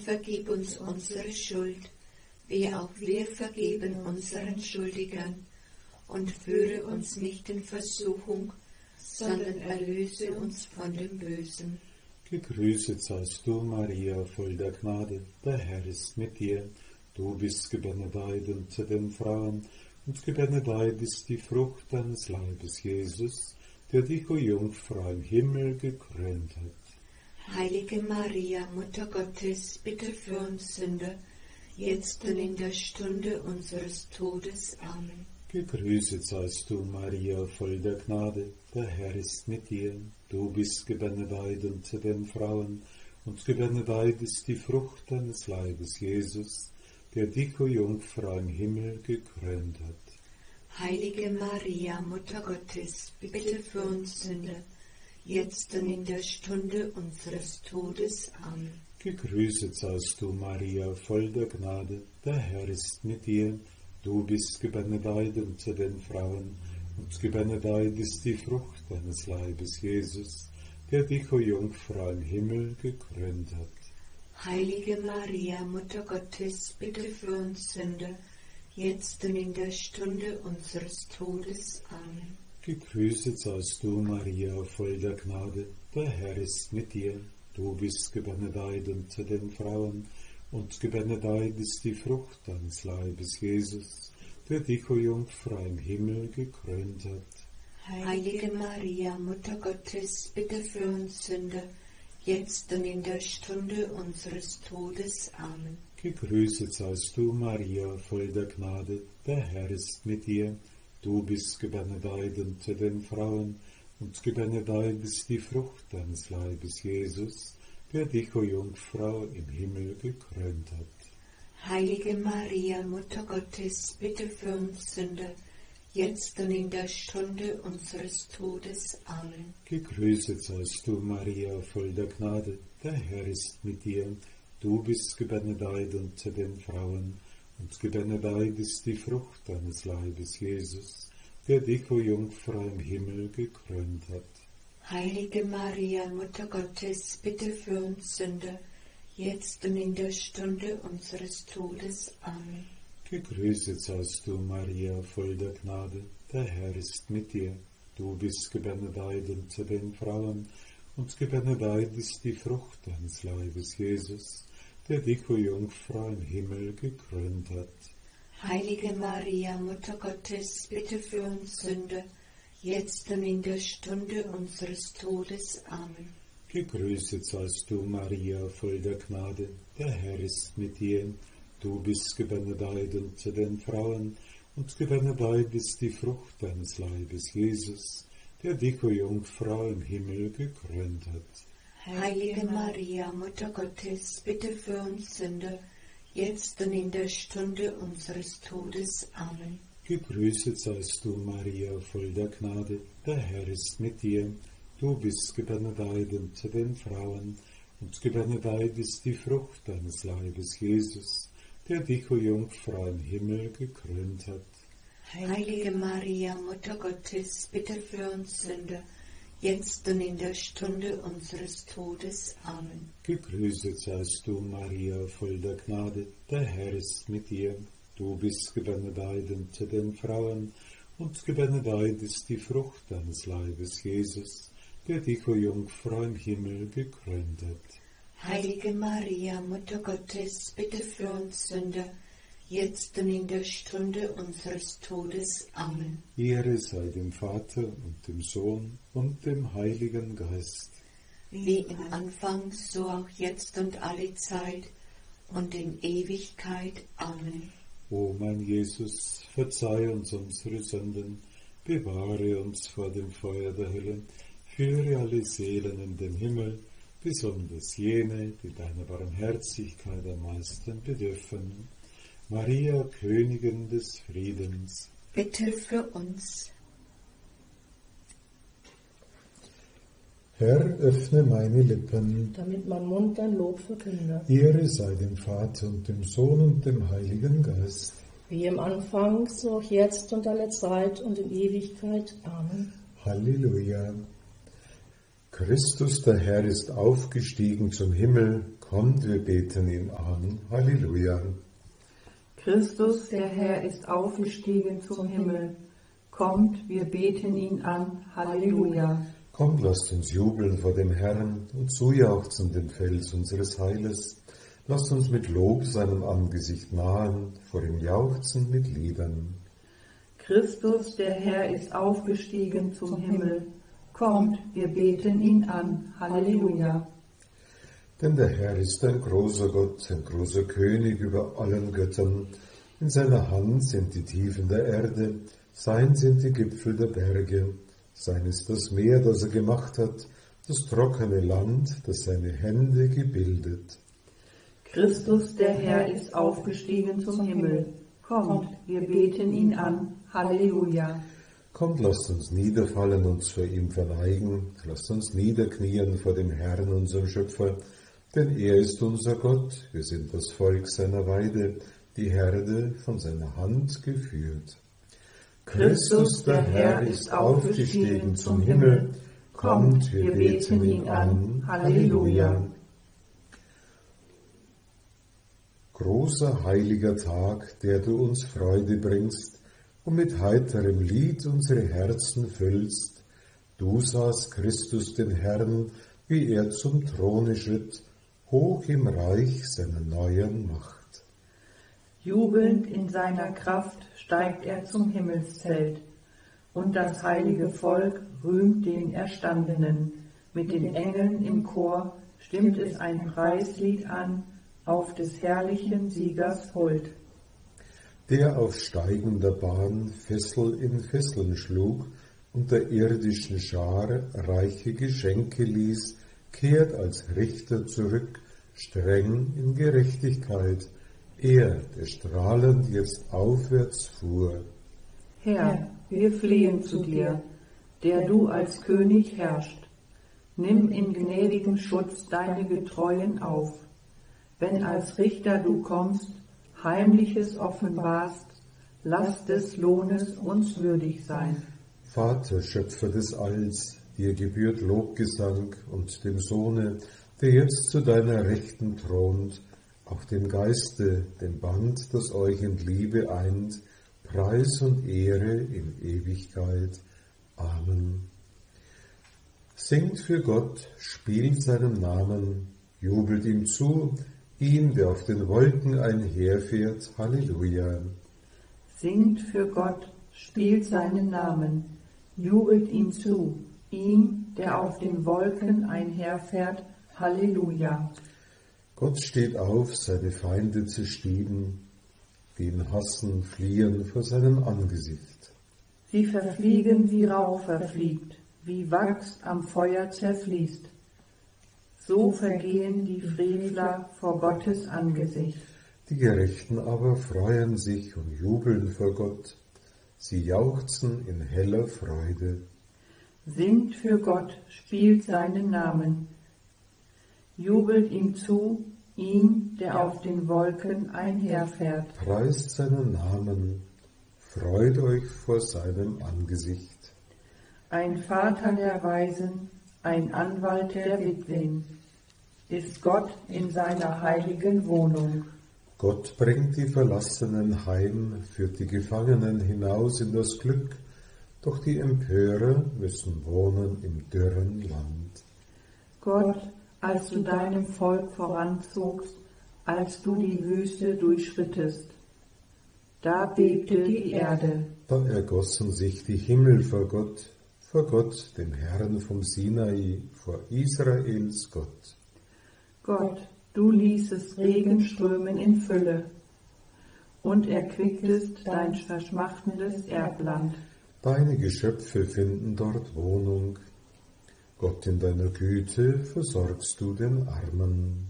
vergib uns unsere Schuld, wie auch wir vergeben unseren Schuldigern. Und führe uns nicht in Versuchung, sondern erlöse uns von dem Bösen. Gegrüßet seist du, Maria, voll der Gnade, der Herr ist mit dir. Du bist gebenedeit unter den Frauen, und gebenedeit ist die Frucht deines Leibes, Jesus, der dich, o Jungfrau, im Himmel gekrönt hat. Heilige Maria, Mutter Gottes, bitte für uns Sünder, jetzt und in der Stunde unseres Todes. Amen. Gegrüßet seist du, Maria, voll der Gnade, der Herr ist mit dir. Du bist gebenedeit unter den Frauen, und gebenedeit ist die Frucht deines Leibes, Jesus, der dich, o Jungfrau, im Himmel gekrönt hat. Heilige Maria, Mutter Gottes, bitte für uns Sünder, jetzt und in der Stunde unseres Todes. Amen. Gegrüßet seist du, Maria, voll der Gnade, der Herr ist mit dir. Du bist gebenedeit unter den Frauen, und gebenedeit ist die Frucht deines Leibes, Jesus, der dich, o Jungfrau, im Himmel gekrönt hat. Heilige Maria, Mutter Gottes, bitte für uns Sünder, jetzt und in der Stunde unseres Todes. Amen. Gegrüßet seist du, Maria, voll der Gnade, der Herr ist mit dir. Du bist gebenedeit unter den Frauen, und gebenedeit ist die Frucht deines Leibes, Jesus, der dich, o Jungfrau, im Himmel gekrönt hat. Heilige Maria, Mutter Gottes, bitte für uns Sünder, jetzt und in der Stunde unseres Todes. Amen. Gegrüßet seist du, Maria, voll der Gnade, der Herr ist mit dir. Du bist gebenedeit unter den Frauen, und gebenedeit ist die Frucht deines Leibes, Jesus, der dich, o Jungfrau, im Himmel gekrönt hat. Heilige Maria, Mutter Gottes, bitte für uns Sünder, jetzt und in der Stunde unseres Todes. Amen. Gegrüßet seist du, Maria, voll der Gnade, der Herr ist mit dir. Du bist gebenedeit unter den Frauen, und gebenedeit ist die Frucht deines Leibes, Jesus, der dich, o Jungfrau, im Himmel gekrönt hat. Heilige Maria, Mutter Gottes, bitte für uns Sünder, jetzt und in der Stunde unseres Todes. Amen. Gegrüßet seist du, Maria, voll der Gnade, der Herr ist mit dir. Du bist gebenedeit unter den Frauen, und gebenedeit ist die Frucht deines Leibes, Jesus, der dich, o Jungfrau, im Himmel gekrönt hat. Heilige Maria, Mutter Gottes, bitte für uns Sünder, jetzt und in der Stunde unseres Todes. Amen. Gegrüßet seist du, Maria, voll der Gnade, der Herr ist mit dir. Du bist gebenedeit unter den Frauen, und gebenedeit ist die Frucht deines Leibes, Jesus, der dich, o Jungfrau, im Himmel gekrönt hat. Heilige Maria, Mutter Gottes, bitte für uns Sünder, jetzt und in der Stunde unseres Todes. Amen. Gegrüßet seist du, Maria, voll der Gnade, der Herr ist mit dir. Du bist gebenedeit unter den Frauen, und gebenedeit ist die Frucht deines Leibes, Jesus, der dich, o Jungfrau, im Himmel gekrönt hat. Heilige Maria, Mutter Gottes, bitte für uns Sünder, jetzt und in der Stunde unseres Todes. Amen. Gegrüßet seist du, Maria, voll der Gnade, der Herr ist mit dir. Du bist gebenedeit unter den Frauen, und gebenedeit ist die Frucht deines Leibes, Jesus, der dich, o Jungfrau, im Himmel gekrönt hat. Heilige Maria, Mutter Gottes, bitte für uns Sünder, jetzt und in der Stunde unseres Todes. Amen. Ehre sei dem Vater und dem Sohn und dem Heiligen Geist. Wie im Anfang, so auch jetzt und alle Zeit und in Ewigkeit. Amen. O mein Jesus, verzeih uns unsere Sünden, bewahre uns vor dem Feuer der Hölle, führe alle Seelen in den Himmel, besonders jene, die deiner Barmherzigkeit am meisten bedürfen. Maria, Königin des Friedens, bitte für uns. Herr, öffne meine Lippen, damit mein Mund dein Lob verkünde. Ehre sei dem Vater und dem Sohn und dem Heiligen Geist. Wie im Anfang, so auch jetzt und alle Zeit und in Ewigkeit. Amen. Halleluja. Christus, der Herr, ist aufgestiegen zum Himmel. Kommt, wir beten ihn an. Halleluja. Christus, der Herr, ist aufgestiegen zum Himmel. Kommt, wir beten ihn an. Halleluja. Kommt, lasst uns jubeln vor dem Herrn und zujauchzen dem Fels unseres Heiles. Lasst uns mit Lob seinem Angesicht nahen, vor ihm jauchzen mit Liedern. Christus, der Herr, ist aufgestiegen zum Himmel. Kommt, wir beten ihn an. Halleluja. Denn der Herr ist ein großer Gott, ein großer König über allen Göttern. In seiner Hand sind die Tiefen der Erde, sein sind die Gipfel der Berge. Sein ist das Meer, das er gemacht hat, das trockene Land, das seine Hände gebildet. Christus, der Herr, ist aufgestiegen zum Himmel. Kommt, wir beten ihn an. Halleluja. Kommt, lasst uns niederfallen, uns vor ihm verneigen, lasst uns niederknien vor dem Herrn, unserem Schöpfer, denn er ist unser Gott, wir sind das Volk seiner Weide, die Herde von seiner Hand geführt. Christus, der Herr, ist aufgestiegen zum Himmel. Kommt, wir beten ihn an. Halleluja. Großer heiliger Tag, der du uns Freude bringst und mit heiterem Lied unsere Herzen füllst. Du sahst Christus den Herrn, wie er zum Throne schritt, hoch im Reich seiner neuen Macht. Jubelnd in seiner Kraft steigt er zum Himmelszelt, und das heilige Volk rühmt den Erstandenen. Mit den Engeln im Chor stimmt es ein Preislied an, auf des herrlichen Siegers Huld. Der auf steigender Bahn Fessel in Fesseln schlug und der irdischen Schar reiche Geschenke ließ, kehrt als Richter zurück, streng in Gerechtigkeit, er, der strahlend jetzt aufwärts fuhr. Herr, wir flehen zu dir, der du als König herrschst. Nimm in gnädigem Schutz deine Getreuen auf. Wenn als Richter du kommst, Heimliches offenbarst, lass des Lohnes uns würdig sein. Vater, Schöpfer des Alls, dir gebührt Lobgesang und dem Sohne, der jetzt zu deiner Rechten thront, auch dem Geiste, dem Band, das euch in Liebe eint, Preis und Ehre in Ewigkeit. Amen. Singt für Gott, spielt seinem Namen, jubelt ihm zu, ihm, der auf den Wolken einherfährt. Halleluja. Singt für Gott, spielt seinen Namen, jubelt ihm zu, ihm, der auf den Wolken einherfährt. Halleluja. Gott steht auf, seine Feinde zerstieben, die ihn hassen, fliehen vor seinem Angesicht. Sie verfliegen, wie Rauch verfliegt, wie Wachs am Feuer zerfließt. So vergehen die Frevler vor Gottes Angesicht. Die Gerechten aber freuen sich und jubeln vor Gott. Sie jauchzen in heller Freude. Singt für Gott, spielt seinen Namen. Jubelt ihm zu, ihm, der auf den Wolken einherfährt. Preist seinen Namen, freut euch vor seinem Angesicht. Ein Vater der Weisen, ein Anwalt der Witwen, ist Gott in seiner heiligen Wohnung. Gott bringt die Verlassenen heim, führt die Gefangenen hinaus in das Glück, doch die Empörer müssen wohnen im dürren Land. Gott, als du deinem Volk voranzogst, als du die Wüste durchschrittest, da bebte die Erde. Da ergossen sich die Himmel vor Gott, dem Herrn vom Sinai, vor Israels Gott. Gott, du ließest Regen strömen in Fülle und erquicktest dein verschmachtendes Erdland. Deine Geschöpfe finden dort Wohnung. Gott, in deiner Güte versorgst du den Armen.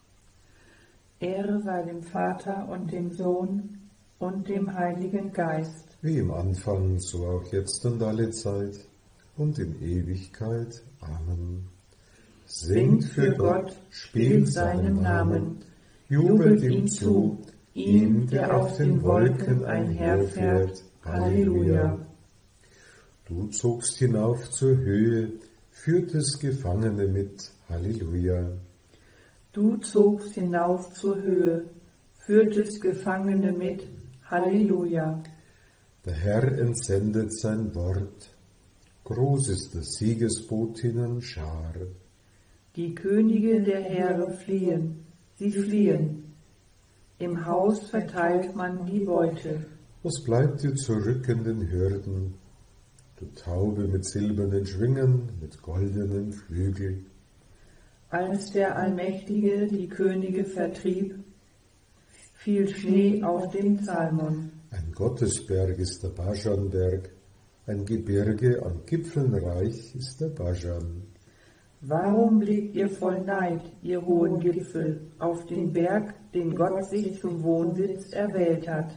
Ehre sei dem Vater und dem Sohn und dem Heiligen Geist. Wie im Anfang, so auch jetzt und alle Zeit und in Ewigkeit. Amen. Singt für Gott, spielt seinen Namen, jubelt ihm zu, ihm, der auf den Wolken einherfährt. Halleluja. Du zogst hinauf zur Höhe, führtest Gefangene mit, Halleluja. Du zogst hinauf zur Höhe, führtest Gefangene mit, Halleluja. Der Herr entsendet sein Wort, groß ist das Siegesbotinnen Schar. Die Könige der Heere fliehen, sie fliehen. Im Haus verteilt man die Beute. Was bleibt dir zurück in den Hürden, du Taube mit silbernen Schwingen, mit goldenen Flügeln? Als der Allmächtige die Könige vertrieb, fiel Schnee auf den Zalmon. Ein Gottesberg ist der Baschanberg, ein Gebirge an Gipfeln reich ist der Baschan. Warum blickt ihr voll Neid, ihr hohen Gipfel, auf den Berg, den Gott sich zum Wohnsitz erwählt hat?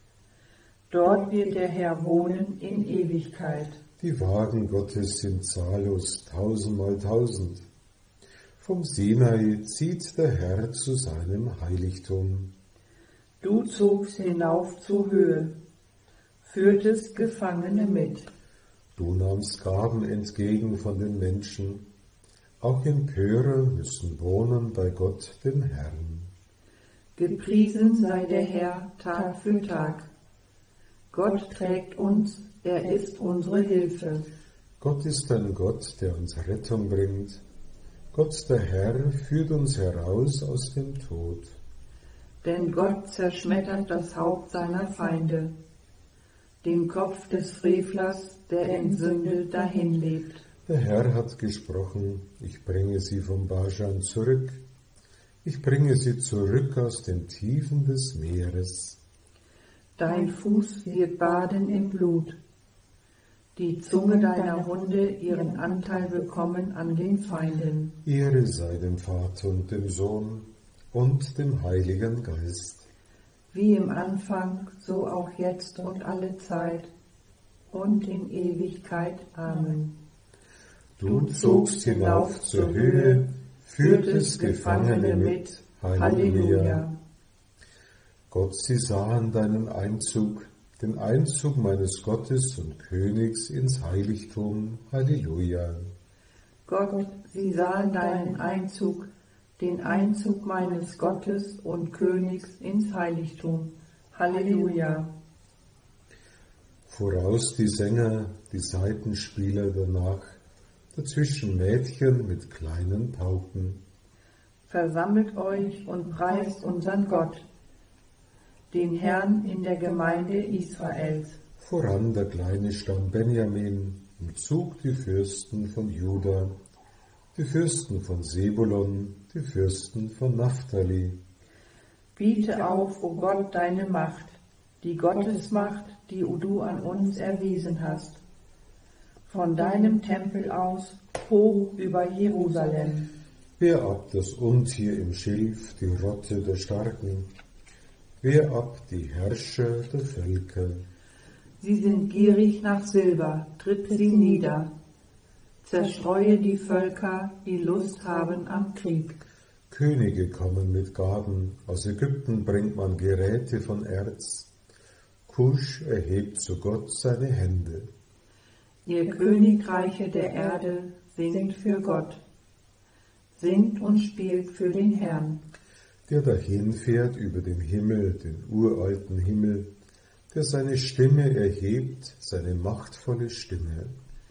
Dort wird der Herr wohnen in Ewigkeit. Die Wagen Gottes sind zahllos, 1000 Vom Sinai zieht der Herr zu seinem Heiligtum. Du zogst hinauf zur Höhe, führtest Gefangene mit. Du nahmst Gaben entgegen von den Menschen. Auch Empörer müssen wohnen bei Gott, dem Herrn. Gepriesen sei der Herr Tag für Tag. Gott trägt uns, er ist unsere Hilfe. Gott ist ein Gott, der uns Rettung bringt. Gott, der Herr, führt uns heraus aus dem Tod. Denn Gott zerschmettert das Haupt seiner Feinde, den Kopf des Frevlers, der in Sünde dahinlebt. Der Herr hat gesprochen, ich bringe sie vom Baschan zurück. Ich bringe sie zurück aus den Tiefen des Meeres. Dein Fuß wird baden im Blut, die Zunge deiner Hunde ihren Anteil bekommen an den Feinden. Ehre sei dem Vater und dem Sohn und dem Heiligen Geist. Wie im Anfang, so auch jetzt und alle Zeit und in Ewigkeit. Amen. Du zogst hinauf zur Höhe, führtest Gefangene mit. Halleluja. Gott, sie sahen deinen Einzug, den Einzug meines Gottes und Königs ins Heiligtum. Halleluja. Gott, sie sahen deinen Einzug, den Einzug meines Gottes und Königs ins Heiligtum. Halleluja. Voraus die Sänger, die Saitenspieler danach, dazwischen Mädchen mit kleinen Pauken. Versammelt euch und preist unseren Gott, den Herrn in der Gemeinde Israels. Voran der kleine Stamm Benjamin, im Zug die Fürsten von Juda, die Fürsten von Sebulon, die Fürsten von Naphtali. Biete auf, o Gott, deine Macht, die Gottesmacht, die du an uns erwiesen hast. Von deinem Tempel aus hoch über Jerusalem. Wehr ab das Untier im Schilf, die Rotte der Starken. Wehr ab die Herrscher der Völker. Sie sind gierig nach Silber, tritt sie nieder. Zerstreue die Völker, die Lust haben am Krieg. Könige kommen mit Gaben, aus Ägypten bringt man Geräte von Erz. Kusch erhebt zu Gott seine Hände. Ihr Königreiche der Erde singt für Gott. Singt und spielt für den Herrn. Der dahinfährt über den Himmel, den uralten Himmel, der seine Stimme erhebt, seine machtvolle Stimme.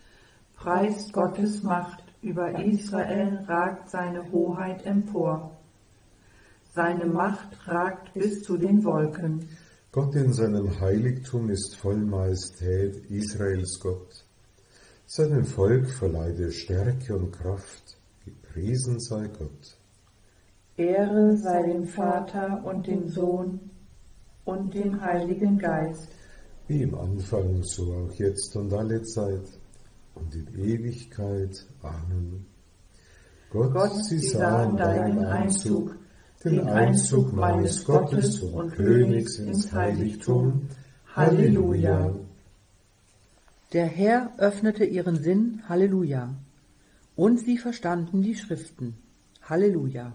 Preist Gottes Macht, über Israel ragt seine Hoheit empor. Seine Macht ragt bis zu den Wolken. Gott in seinem Heiligtum ist voll Majestät, Israels Gott. Seinem Volk verleiht er Stärke und Kraft. Gepriesen sei Gott. Ehre sei dem Vater und dem Sohn und dem Heiligen Geist. Wie im Anfang, so auch jetzt und alle Zeit und in Ewigkeit. Amen. Gott, sie sahen deinen Einzug, den Einzug meines Gottes und Königs ins Heiligtum. Halleluja. Der Herr öffnete ihren Sinn, Halleluja, und sie verstanden die Schriften, Halleluja.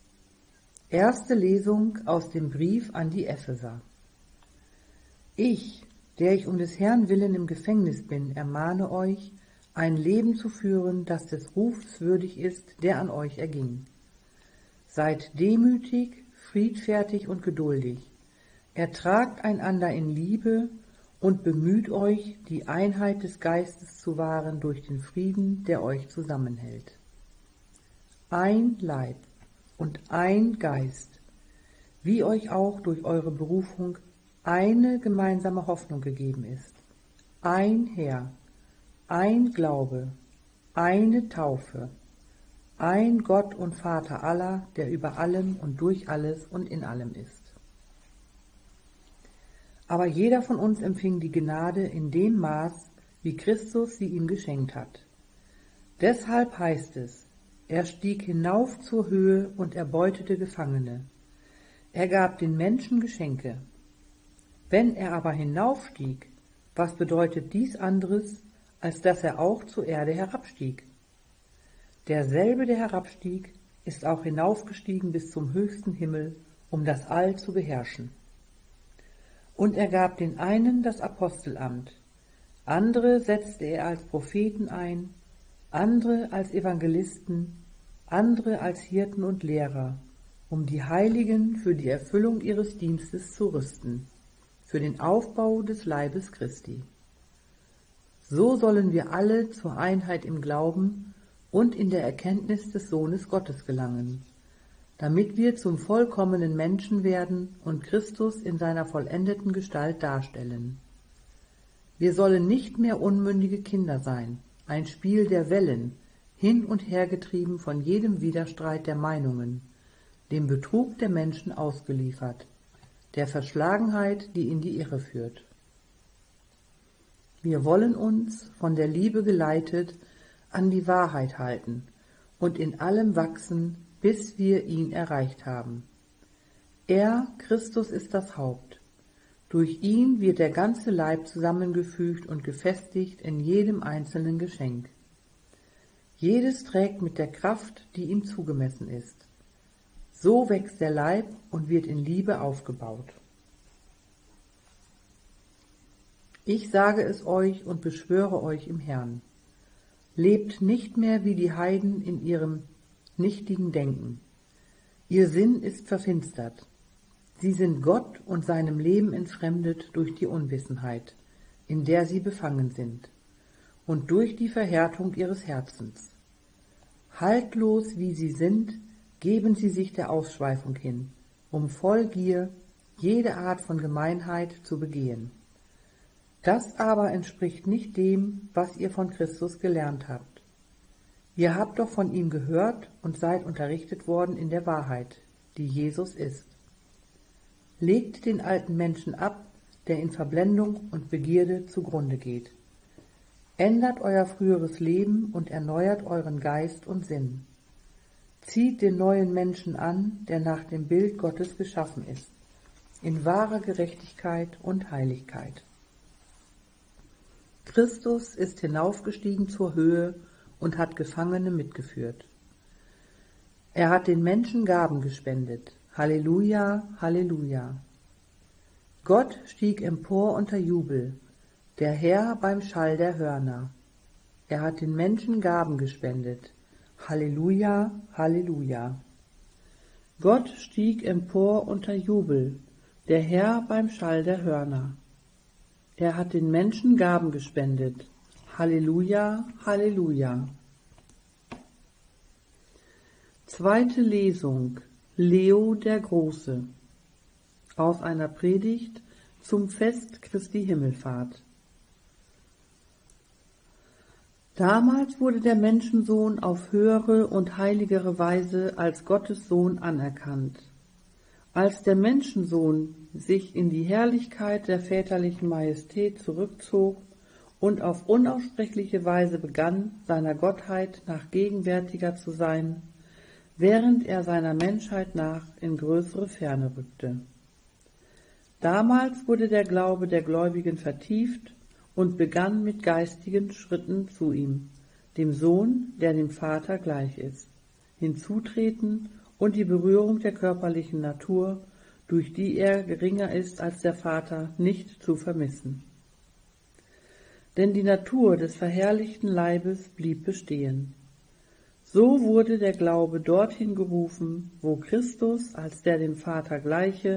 Erste Lesung aus dem Brief an die Epheser. Ich, der ich um des Herrn willen im Gefängnis bin, ermahne euch, ein Leben zu führen, das des Rufs würdig ist, der an euch erging. Seid demütig, friedfertig und geduldig, ertragt einander in Liebe und bemüht euch, die Einheit des Geistes zu wahren durch den Frieden, der euch zusammenhält. Ein Leib und ein Geist, wie euch auch durch eure Berufung eine gemeinsame Hoffnung gegeben ist. Ein Herr, ein Glaube, eine Taufe, ein Gott und Vater aller, der über allem und durch alles und in allem ist. Aber jeder von uns empfing die Gnade in dem Maß, wie Christus sie ihm geschenkt hat. Deshalb heißt es, er stieg hinauf zur Höhe und erbeutete Gefangene. Er gab den Menschen Geschenke. Wenn er aber hinaufstieg, was bedeutet dies anderes, als dass er auch zur Erde herabstieg? Derselbe, der herabstieg, ist auch hinaufgestiegen bis zum höchsten Himmel, um das All zu beherrschen. Und er gab den einen das Apostelamt, andere setzte er als Propheten ein, andere als Evangelisten, andere als Hirten und Lehrer, um die Heiligen für die Erfüllung ihres Dienstes zu rüsten, für den Aufbau des Leibes Christi. So sollen wir alle zur Einheit im Glauben und in der Erkenntnis des Sohnes Gottes gelangen, damit wir zum vollkommenen Menschen werden und Christus in seiner vollendeten Gestalt darstellen. Wir sollen nicht mehr unmündige Kinder sein, ein Spiel der Wellen, hin und her getrieben von jedem Widerstreit der Meinungen, dem Betrug der Menschen ausgeliefert, der Verschlagenheit, die in die Irre führt. Wir wollen uns, von der Liebe geleitet, an die Wahrheit halten und in allem wachsen, bis wir ihn erreicht haben. Er, Christus, ist das Haupt. Durch ihn wird der ganze Leib zusammengefügt und gefestigt in jedem einzelnen Geschenk. Jedes trägt mit der Kraft, die ihm zugemessen ist. So wächst der Leib und wird in Liebe aufgebaut. Ich sage es euch und beschwöre euch im Herrn. Lebt nicht mehr wie die Heiden in ihrem nichtigen Denken. Ihr Sinn ist verfinstert. Sie sind Gott und seinem Leben entfremdet durch die Unwissenheit, in der sie befangen sind, und durch die Verhärtung ihres Herzens. Haltlos wie sie sind, geben sie sich der Ausschweifung hin, um voll Gier jede Art von Gemeinheit zu begehen. Das aber entspricht nicht dem, was ihr von Christus gelernt habt. Ihr habt doch von ihm gehört und seid unterrichtet worden in der Wahrheit, die Jesus ist. Legt den alten Menschen ab, der in Verblendung und Begierde zugrunde geht. Ändert euer früheres Leben und erneuert euren Geist und Sinn. Zieht den neuen Menschen an, der nach dem Bild Gottes geschaffen ist, in wahrer Gerechtigkeit und Heiligkeit. Christus ist hinaufgestiegen zur Höhe und hat Gefangene mitgeführt. Er hat den Menschen Gaben gespendet. Halleluja, Halleluja. Gott stieg empor unter Jubel, der Herr beim Schall der Hörner. Er hat den Menschen Gaben gespendet. Halleluja, Halleluja. Gott stieg empor unter Jubel, der Herr beim Schall der Hörner. Er hat den Menschen Gaben gespendet. Halleluja, Halleluja. Zweite Lesung. Leo der Große. Aus einer Predigt zum Fest Christi Himmelfahrt. Damals wurde der Menschensohn auf höhere und heiligere Weise als Gottes Sohn anerkannt. Als der Menschensohn sich in die Herrlichkeit der väterlichen Majestät zurückzog und auf unaussprechliche Weise begann, seiner Gottheit nach gegenwärtiger zu sein, während er seiner Menschheit nach in größere Ferne rückte. Damals wurde der Glaube der Gläubigen vertieft und begann mit geistigen Schritten zu ihm, dem Sohn, der dem Vater gleich ist, hinzutreten und die Berührung der körperlichen Natur, durch die er geringer ist als der Vater, nicht zu vermissen. denn die Natur des verherrlichten Leibes blieb bestehen. So wurde der Glaube dorthin gerufen, wo Christus als der dem Vater gleiche